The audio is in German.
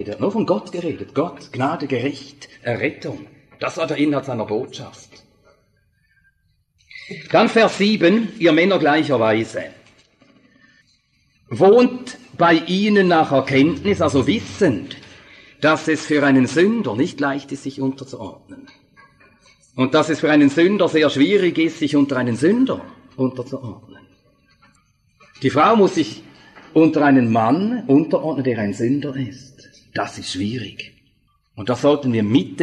Er hat nur von Gott geredet. Gott, Gnade, Gericht, Errettung. Das war der Inhalt seiner Botschaft. Dann Vers 7, ihr Männer gleicherweise. Wohnt bei ihnen nach Erkenntnis, also wissend, dass es für einen Sünder nicht leicht ist, sich unterzuordnen. Und dass es für einen Sünder sehr schwierig ist, sich unter einen Sünder unterzuordnen. Die Frau muss sich unter einen Mann unterordnen, der ein Sünder ist. Das ist schwierig. Und das sollten wir mit